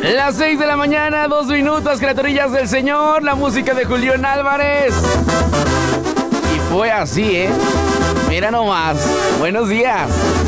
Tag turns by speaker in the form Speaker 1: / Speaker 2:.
Speaker 1: Las 6 de la mañana, 2 minutos, criaturillas del Señor, la música de Julián Álvarez. Y fue así, Mira nomás. Buenos días.